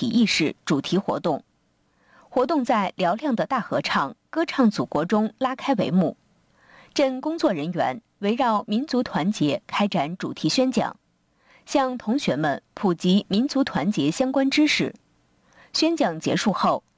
体意识主题活动。活动在嘹亮的大合唱、歌唱祖国中拉开帷幕。镇工作人员围绕民族团结开展主题宣讲，向同学们普及民族团结相关知识。宣讲结束后，